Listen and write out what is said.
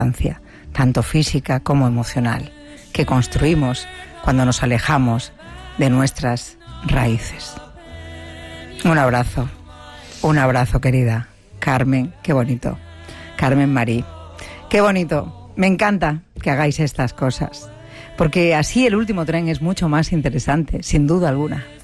tanto física como emocional, que construimos cuando nos alejamos de nuestras raíces. Un abrazo querida Carmen, qué bonito. Carmen Marí, qué bonito. Me encanta que hagáis estas cosas, porque así el último tren es mucho más interesante, sin duda alguna.